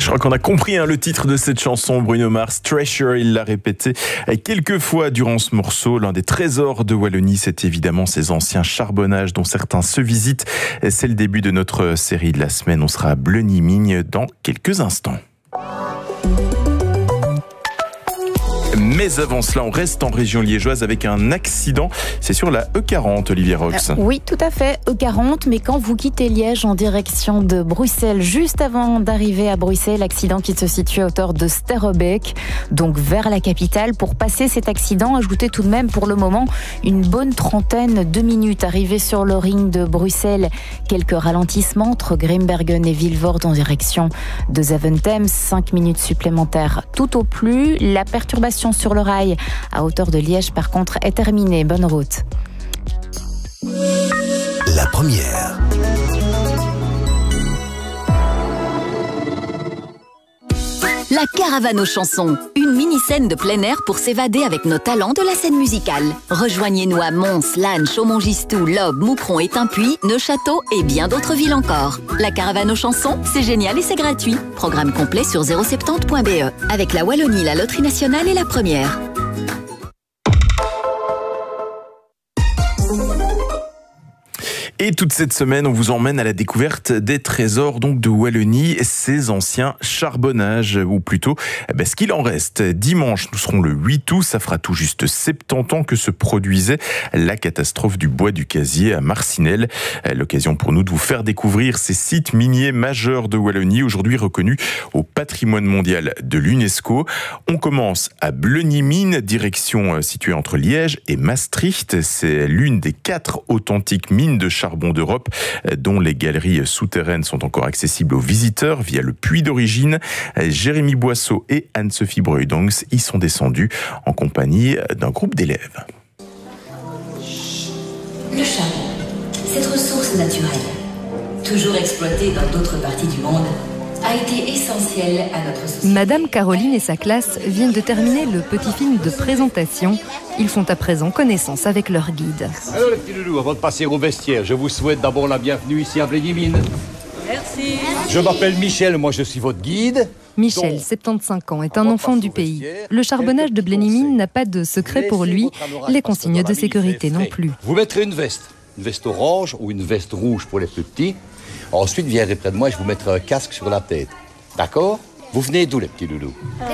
crois qu'on a compris le titre de cette chanson. Bruno Mars, Treasure, il l'a répété quelques fois durant ce morceau. L'un des trésors de Wallonie, c'est évidemment ces anciens charbonnages dont certains se visitent. C'est le début de notre série de la semaine. On sera à Bleunimine dans quelques instants. Mais avant cela, on reste en région liégeoise avec un accident. C'est sur la E40, Olivier Rox. Oui, tout à fait, E40. Mais quand vous quittez Liège en direction de Bruxelles, juste avant d'arriver à Bruxelles, accident qui se situe à hauteur de Sterrebeek, donc vers la capitale. Pour passer cet accident, ajoutez tout de même pour le moment une bonne trentaine de minutes. Arrivé sur le ring de Bruxelles, quelques ralentissements entre Grimbergen et Vilvoorde en direction de Zaventem. 5 minutes supplémentaires tout au plus. La perturbation sur le rail à hauteur de Liège, par contre, est terminée. Bonne route. La première. La caravane aux chansons, une mini-scène de plein air pour s'évader avec nos talents de la scène musicale. Rejoignez-nous à Mons, Lannes, Chaumont-Gistou, Lobbes, Moucron, Étain-Puy, Neuchâteau et bien d'autres villes encore. La caravane aux chansons, c'est génial et c'est gratuit. Programme complet sur 070.be. Avec la Wallonie, la Loterie Nationale et la Première. Et toute cette semaine, on vous emmène à la découverte des trésors donc de Wallonie, ces anciens charbonnages, ou plutôt ce qu'il en reste. Dimanche, nous serons le 8 août, ça fera tout juste 70 ans que se produisait la catastrophe du bois du Casier à Marcinelle. L'occasion pour nous de vous faire découvrir ces sites miniers majeurs de Wallonie, aujourd'hui reconnus au patrimoine mondial de l'UNESCO. On commence à Bleunimine, direction située entre Liège et Maastricht. C'est l'une des 4 authentiques mines de charbon d'Europe, dont les galeries souterraines sont encore accessibles aux visiteurs via le puits d'origine. Jérémy Boisseau et Anne-Sophie Breudongs y sont descendus en compagnie d'un groupe d'élèves. Le charbon, cette ressource naturelle, toujours exploitée dans d'autres parties du monde, a été essentielle à notre société. Madame Caroline et sa classe viennent de terminer le petit film de présentation. Ils font à présent connaissance avec leur guide. Alors les petits loulous, avant de passer au vestiaire, je vous souhaite d'abord la bienvenue ici à Bleunimine. Merci. Je m'appelle Michel, moi je suis votre guide. Michel, 75 ans, est un enfant du pays. Le charbonnage de Bleunimine n'a pas de secret pour lui, les consignes de sécurité non plus. Vous mettrez une veste orange ou une veste rouge pour les plus petits. Ensuite, viendrez près de moi et je vous mettrai un casque sur la tête. D'accord? Vous venez d'où, les petits loulous?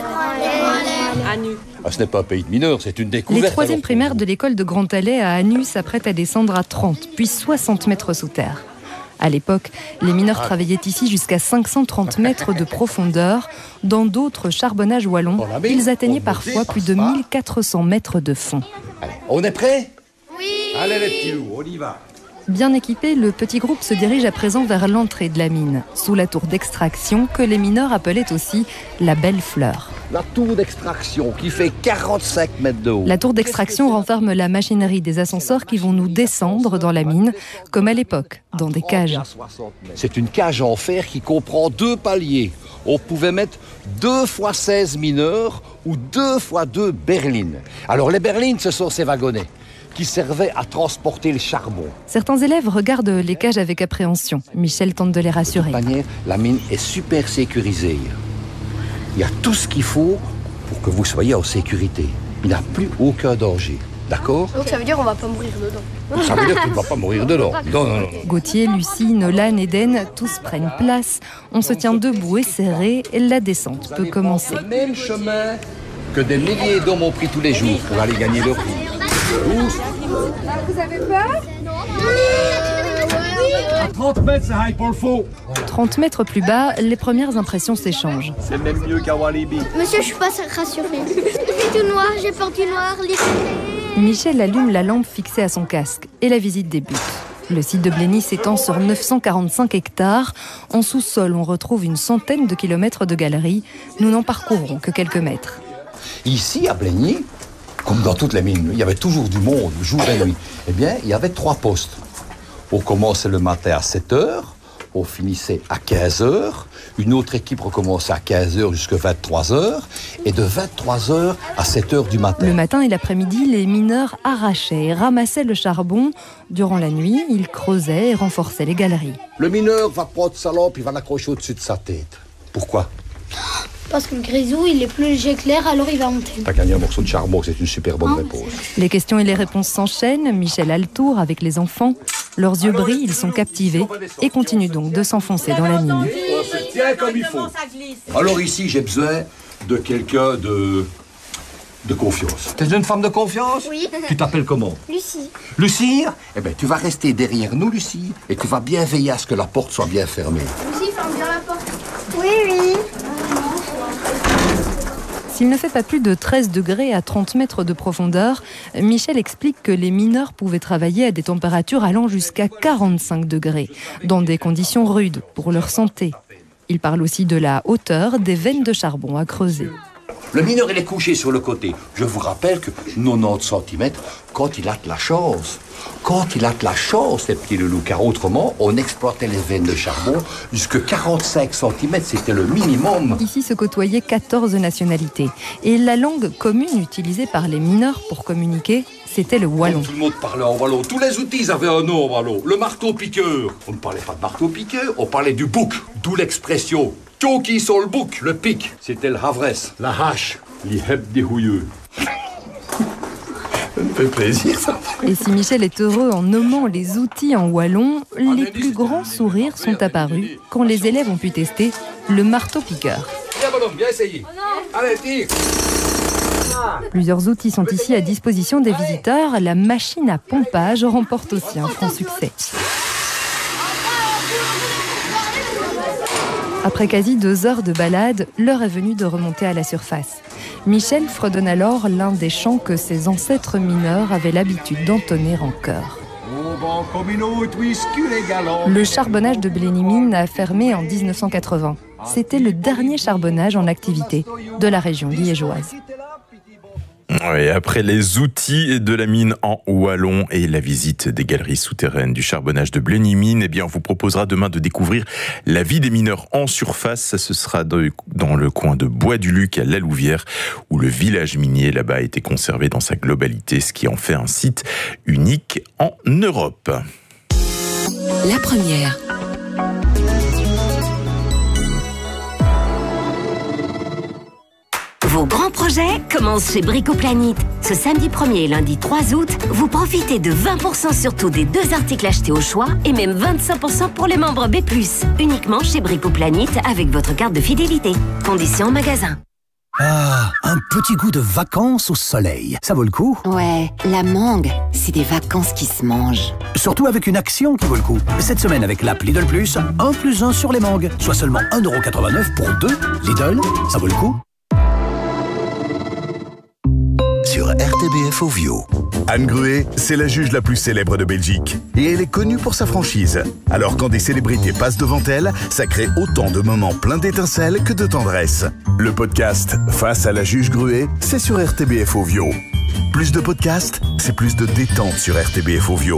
Ce n'est pas un pays de mineurs, c'est une découverte. Les 3e primaires de l'école de Grand-Alais à Anu s'apprêtent à descendre à 30, puis 60 mètres sous terre. À l'époque, les mineurs travaillaient ici jusqu'à 530 mètres de profondeur. Dans d'autres charbonnages wallons, ils atteignaient parfois plus de 1400 mètres de fond. Allez, on est prêts? Oui. Allez, les petits loups, on y va. Bien équipé, le petit groupe se dirige à présent vers l'entrée de la mine, sous la tour d'extraction que les mineurs appelaient aussi la Belle Fleur. La tour d'extraction qui fait 45 mètres de haut. La tour d'extraction renferme la machinerie des ascenseurs qui vont nous descendre dans la mine, comme à l'époque, dans des cages. C'est une cage en fer qui comprend 2 paliers. On pouvait mettre 2 fois 16 mineurs ou 2 fois 2 berlines. Alors les berlines, ce sont ces wagonnets qui servaient à transporter le charbon. Certains élèves regardent les cages avec appréhension. Michel tente de les rassurer. De toute manière, la mine est super sécurisée. Il y a tout ce qu'il faut pour que vous soyez en sécurité. Il n'y a plus aucun danger. D'accord? Donc ça veut dire qu'on ne va pas mourir dedans. Ça veut dire qu'on ne va pas mourir dedans. Non. Gauthier, Lucie, Nolan, Eden, tous prennent place. On se tient debout et serré. La descente peut commencer. Le même chemin que des milliers d'hommes ont pris tous les jours pour aller gagner leur vie. Vous avez peur? À 30 mètres, c'est high pour le faux. 30 mètres plus bas, les premières impressions s'échangent. C'est même mieux qu'à Walibi. Monsieur, je suis pas rassurée. C'est tout noir, j'ai peur du noir. Michel allume la lampe fixée à son casque et la visite débute. Le site de Bleunimine s'étend sur 945 hectares. En sous-sol, on retrouve une centaine de kilomètres de galeries. Nous n'en parcourrons que quelques mètres. Ici, à Bleunimine, comme dans toutes les mines, il y avait toujours du monde, jour et nuit. Eh bien, il y avait 3 postes. On commençait le matin à 7h, on finissait à 15h, une autre équipe recommençait à 15h jusqu'à 23h, et de 23h à 7h du matin. Le matin et l'après-midi, les mineurs arrachaient et ramassaient le charbon. Durant la nuit, ils creusaient et renforçaient les galeries. Le mineur va prendre sa lampe, il va l'accrocher au-dessus de sa tête. Pourquoi? parce que le grisou, il est plus léger que l'air, alors il va monter. T'as gagné un morceau de charbon, c'est une super bonne réponse. Les questions et les réponses s'enchaînent. Michel a le tour avec les enfants. Leurs yeux brillent, ils sont captivés et continuent donc de s'enfoncer dans la mine. On se tient comme il faut. Alors ici, j'ai besoin de quelqu'un de confiance. T'es une femme de confiance? Oui. Tu t'appelles comment? Lucie. Lucie? Eh bien, tu vas rester derrière nous, Lucie, et tu vas bien veiller à ce que la porte soit bien fermée. Lucie, ferme bien la porte. Oui, oui. S'il ne fait pas plus de 13 degrés à 30 mètres de profondeur, Michel explique que les mineurs pouvaient travailler à des températures allant jusqu'à 45 degrés, dans des conditions rudes pour leur santé. Il parle aussi de la hauteur des veines de charbon à creuser. Le mineur, il est couché sur le côté. Je vous rappelle que 90 cm, quand il a de la chance. Quand il a de la chance, les petits loulous, car autrement, on exploitait les veines de charbon jusqu'à 45 cm, c'était le minimum. Ici se côtoyaient 14 nationalités. Et la langue commune utilisée par les mineurs pour communiquer, c'était le wallon. Tout le monde parlait en wallon. Tous les outils avaient un nom en wallon. Le marteau-piqueur. On ne parlait pas de marteau-piqueur, on parlait du bouc. D'où l'expression « Toki sur le bouc ». Le pic, c'était le havresse. La hache, les heb des houilleux. Ça me fait plaisir, ça. Et si Michel est heureux en nommant les outils en wallon, les plus grands sourires sont apparus quand les élèves ont pu tester le marteau-piqueur. Viens, bonhomme, viens essayer. Allez, tire. Plusieurs outils sont ici à disposition des visiteurs. La machine à pompage remporte aussi un franc succès. Après quasi 2 heures de balade, l'heure est venue de remonter à la surface. Michel fredonne alors l'un des chants que ses ancêtres mineurs avaient l'habitude d'entonner en chœur. Le charbonnage de Blénimine a fermé en 1980. C'était le dernier charbonnage en activité de la région liégeoise. Oui, après les outils de la mine en wallon et la visite des galeries souterraines du charbonnage de Blénimine, eh bien, on vous proposera demain de découvrir la vie des mineurs en surface. Ce sera dans le coin de Bois-du-Luc, à La Louvière, où le village minier là-bas a été conservé dans sa globalité, ce qui en fait un site unique en Europe. La première. Vos grands projets commencent chez Bricoplanite. Ce samedi 1er et lundi 3 août, vous profitez de 20% sur tout des 2 articles achetés au choix et même 25% pour les membres B+. Uniquement chez Bricoplanite avec votre carte de fidélité. Conditions en magasin. Ah, un petit goût de vacances au soleil. Ça vaut le coup? Ouais, la mangue, c'est des vacances qui se mangent. Surtout avec une action qui vaut le coup. Cette semaine avec l'app Lidl Plus, 1 + 1 sur les mangues. Soit seulement 1,89 € pour 2. Lidl, ça vaut le coup? Sur RTBF Ovio. Anne Gruet, c'est la juge la plus célèbre de Belgique. Et elle est connue pour sa franchise. Alors quand des célébrités passent devant elle, ça crée autant de moments pleins d'étincelles que de tendresse. Le podcast Face à la juge Gruet, c'est sur RTBF Ovio. Plus de podcasts, c'est plus de détente sur RTBF Ovio.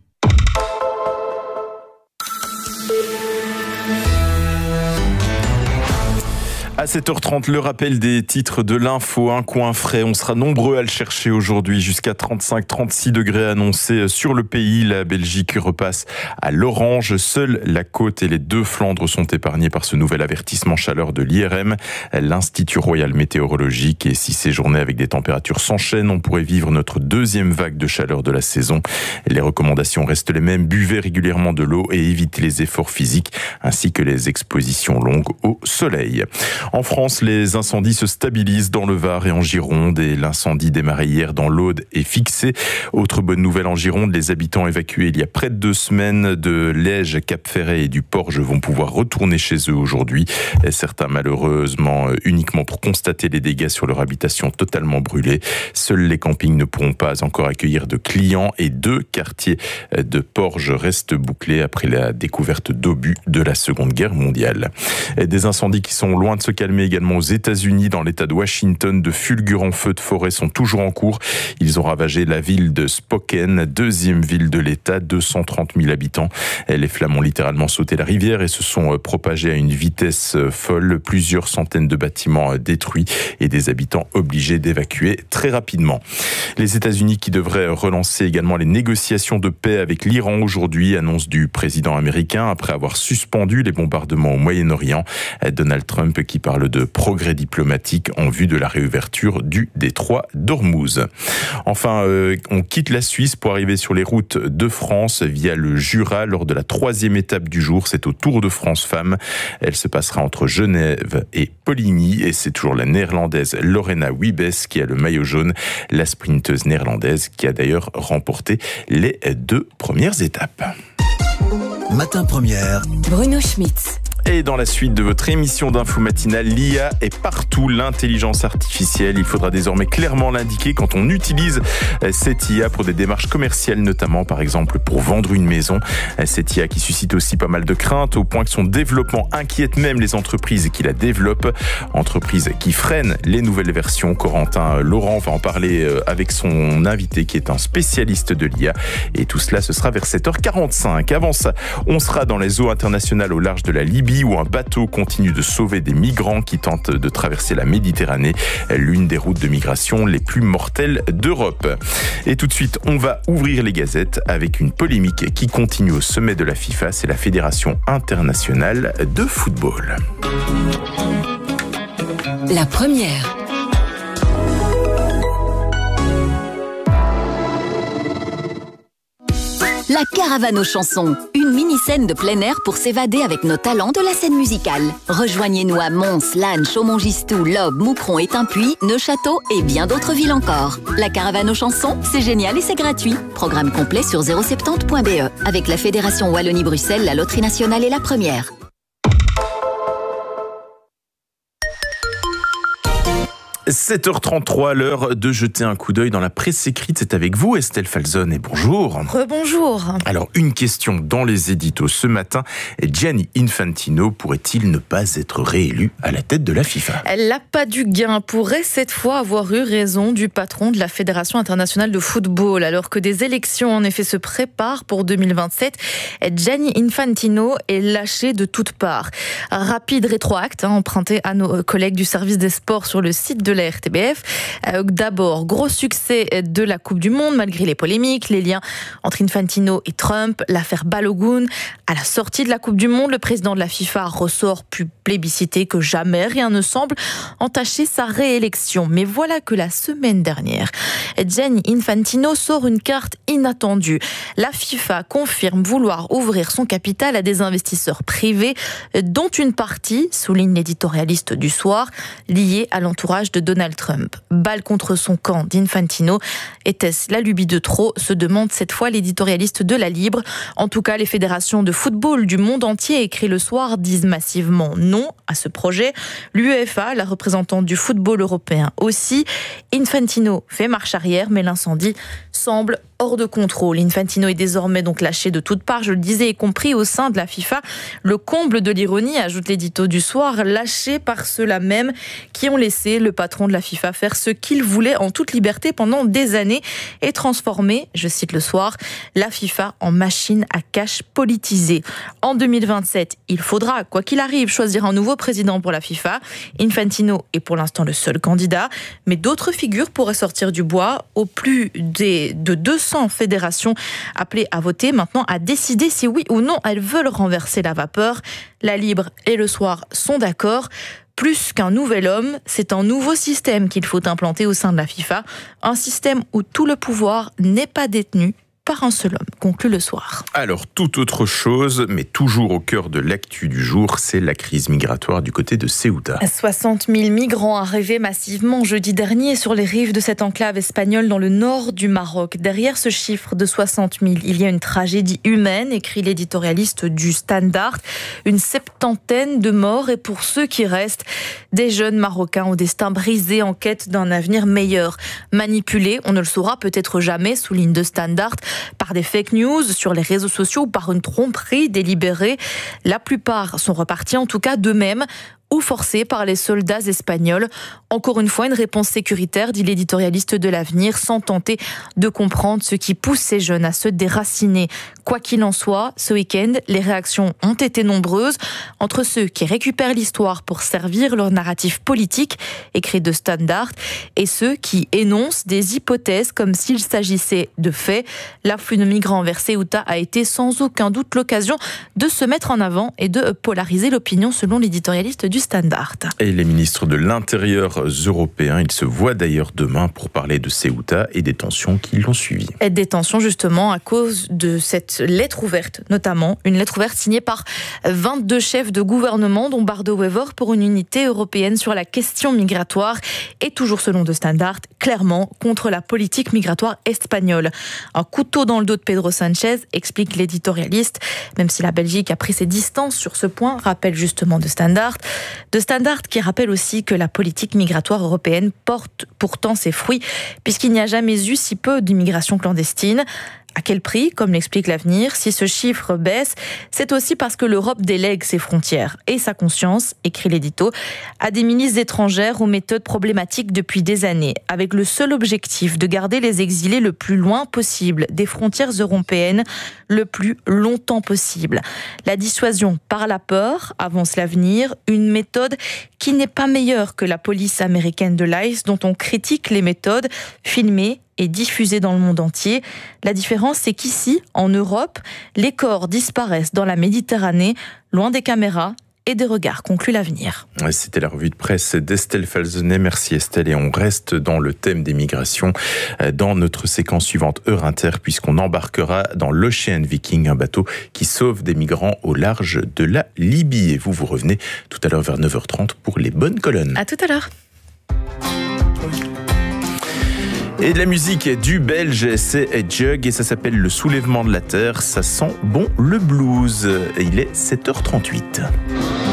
À 7h30, le rappel des titres de l'info, un coin frais. On sera nombreux à le chercher aujourd'hui, jusqu'à 35-36 degrés annoncés sur le pays. La Belgique repasse à l'orange. Seule la côte et les 2 Flandres sont épargnés par ce nouvel avertissement chaleur de l'IRM, l'Institut Royal Météorologique. Et si ces journées avec des températures s'enchaînent, on pourrait vivre notre 2e vague de chaleur de la saison. Les recommandations restent les mêmes. Buvez régulièrement de l'eau et évitez les efforts physiques ainsi que les expositions longues au soleil. En France, les incendies se stabilisent dans le Var et en Gironde et l'incendie démarré hier dans l'Aude est fixé. Autre bonne nouvelle en Gironde, les habitants évacués il y a près de 2 semaines de Lège, Cap-Ferret et du Porge vont pouvoir retourner chez eux aujourd'hui. Certains malheureusement uniquement pour constater les dégâts sur leur habitation totalement brûlée. Seuls les campings ne pourront pas encore accueillir de clients et 2 quartiers de Porge restent bouclés après la découverte d'obus de la Seconde Guerre mondiale. Des incendies qui sont loin de se calmer également aux États-Unis, dans l'État de Washington. De fulgurants feux de forêt sont toujours en cours. Ils ont ravagé la ville de Spokane, 2e ville de l'État, 230 000 habitants. Les flammes ont littéralement sauté la rivière et se sont propagées à une vitesse folle. Plusieurs centaines de bâtiments détruits et des habitants obligés d'évacuer très rapidement. Les États-Unis qui devraient relancer également les négociations de paix avec l'Iran aujourd'hui, annonce du président américain après avoir suspendu les bombardements au Moyen-Orient. Donald Trump qui parle de progrès diplomatique en vue de la réouverture du détroit d'Ormuz. Enfin, on quitte la Suisse pour arriver sur les routes de France via le Jura lors de la 3e étape du jour. C'est au Tour de France Femmes. Elle se passera entre Genève et Poligny et c'est toujours la néerlandaise Lorena Wiebes qui a le maillot jaune, la sprinteuse néerlandaise qui a d'ailleurs remporté les 2 premières étapes. Matin Première, Bruno Schmitz. Et dans la suite de votre émission d'info matinale, l'IA est partout, l'intelligence artificielle. Il faudra désormais clairement l'indiquer quand on utilise cette IA pour des démarches commerciales, notamment par exemple pour vendre une maison. Cette IA qui suscite aussi pas mal de craintes, au point que son développement inquiète même les entreprises qui la développent. Entreprises qui freinent les nouvelles versions. Corentin Laurent va en parler avec son invité qui est un spécialiste de l'IA. Et tout cela, ce sera vers 7h45. Avant ça, on sera dans les eaux internationales au large de la Libye, où un bateau continue de sauver des migrants qui tentent de traverser la Méditerranée, l'une des routes de migration les plus mortelles d'Europe. Et tout de suite, on va ouvrir les gazettes avec une polémique qui continue au sommet de la FIFA, c'est la Fédération internationale de football. La première. La caravane aux chansons, une mini-scène de plein air pour s'évader avec nos talents de la scène musicale. Rejoignez-nous à Mons, Lannes, Chaumont-Gistoux, Lobbes, Moucron, Étain-Puy, Neuchâteau et bien d'autres villes encore. La caravane aux chansons, c'est génial et c'est gratuit. Programme complet sur 070.be. Avec la Fédération Wallonie-Bruxelles, la Loterie Nationale et la Première. – 7h33, l'heure de jeter un coup d'œil dans la presse écrite. C'est avec vous, Estelle Falzon, et bonjour. Rebonjour. Alors, une question dans les éditos ce matin. Gianni Infantino pourrait-il ne pas être réélu à la tête de la FIFA ? La pas du gain pourrait cette fois avoir eu raison du patron de la Fédération internationale de football. Alors que des élections en effet se préparent pour 2027, Gianni Infantino est lâché de toutes parts. Rapide rétroacte, emprunté à nos collègues du service des sports sur le site de la RTBF. D'abord, gros succès de la Coupe du Monde, malgré les polémiques, les liens entre Infantino et Trump, l'affaire Balogun. À la sortie de la Coupe du Monde, le président de la FIFA ressort plus plébiscité que jamais. Rien ne semble entacher sa réélection. Mais voilà que la semaine dernière, Gianni Infantino sort une carte inattendue. La FIFA confirme vouloir ouvrir son capital à des investisseurs privés, dont une partie, souligne l'éditorialiste du Soir, liée à l'entourage de Donald Trump. Balle contre son camp d'Infantino. Était-ce la lubie de trop, se demande cette fois l'éditorialiste de La Libre. En tout cas, les fédérations de football du monde entier, écrit Le Soir, disent massivement non à ce projet. L'UEFA, la représentante du football européen aussi. Infantino fait marche arrière, mais l'incendie semble hors de contrôle. Infantino est désormais donc lâché de toutes parts, je le disais, y compris au sein de la FIFA. Le comble de l'ironie, ajoute l'édito du Soir, lâché par ceux-là même qui ont laissé le patron de la FIFA faire ce qu'il voulait en toute liberté pendant des années et transformer, je cite Le Soir, la FIFA en machine à cash politisée. En 2027, il faudra, quoi qu'il arrive, choisir un nouveau président pour la FIFA. Infantino est pour l'instant le seul candidat, mais d'autres figures pourraient sortir du bois. Au plus de 200 fédérations appelées à voter maintenant à décider si oui ou non elles veulent renverser la vapeur. La Libre et Le Soir sont d'accord. Plus qu'un nouvel homme, c'est un nouveau système qu'il faut implanter au sein de la FIFA. Un système où tout le pouvoir n'est pas détenu par un seul homme, conclut Le Soir. Alors, toute autre chose, mais toujours au cœur de l'actu du jour, c'est la crise migratoire du côté de Ceuta. 60 000 migrants arrivés massivement jeudi dernier sur les rives de cette enclave espagnole dans le nord du Maroc. Derrière ce chiffre de 60 000, il y a une tragédie humaine, écrit l'éditorialiste du Standard. Une 70aine de morts et pour ceux qui restent, des jeunes Marocains au destin brisé en quête d'un avenir meilleur. Manipulés, on ne le saura peut-être jamais, souligne le Standard, par des fake news sur les réseaux sociaux ou par une tromperie délibérée. La plupart sont repartis en tout cas d'eux-mêmes ou forcés par les soldats espagnols. Encore une fois, une réponse sécuritaire, dit l'éditorialiste de l'Avenir, sans tenter de comprendre ce qui pousse ces jeunes à se déraciner. Quoi qu'il en soit, ce week-end, les réactions ont été nombreuses entre ceux qui récupèrent l'histoire pour servir leur narratif politique, écrit de Standard, et ceux qui énoncent des hypothèses comme s'il s'agissait de faits. L'afflux de migrants vers Ceuta a été sans aucun doute l'occasion de se mettre en avant et de polariser l'opinion selon l'éditorialiste du du Standard. Et les ministres de l'Intérieur européens, ils se voient d'ailleurs demain pour parler de Ceuta et des tensions qui l'ont suivi. Et des tensions justement à cause de cette lettre ouverte, notamment une lettre ouverte signée par 22 chefs de gouvernement, dont Bardo Wever, pour une unité européenne sur la question migratoire, et toujours selon The Standard, clairement contre la politique migratoire espagnole. Un couteau dans le dos de Pedro Sánchez, explique l'éditorialiste, même si la Belgique a pris ses distances sur ce point, rappelle justement The Standard. The Standard qui rappelle aussi que la politique migratoire européenne porte pourtant ses fruits, puisqu'il n'y a jamais eu si peu d'immigration clandestine. À quel prix, comme l'explique l'Avenir, si ce chiffre baisse, c'est aussi parce que l'Europe délègue ses frontières et sa conscience, écrit l'édito, à des milices étrangères aux méthodes problématiques depuis des années, avec le seul objectif de garder les exilés le plus loin possible des frontières européennes, le plus longtemps possible. La dissuasion par la peur, avance l'Avenir, une méthode qui n'est pas meilleure que la police américaine de l'ICE, dont on critique les méthodes filmées et diffusée dans le monde entier. La différence, c'est qu'ici, en Europe, les corps disparaissent dans la Méditerranée, loin des caméras et des regards, conclut l'Avenir. C'était la revue de presse d'Estelle Falzenet. Merci Estelle. Et on reste dans le thème des migrations dans notre séquence suivante Heure Inter, puisqu'on embarquera dans l'Ocean Viking, un bateau qui sauve des migrants au large de la Libye. Et vous revenez tout à l'heure vers 9h30 pour les bonnes colonnes. À tout à l'heure. Et de la musique du Belge, c'est Jug et ça s'appelle Le Soulèvement de la Terre. Ça sent bon le blues. Et il est 7h38.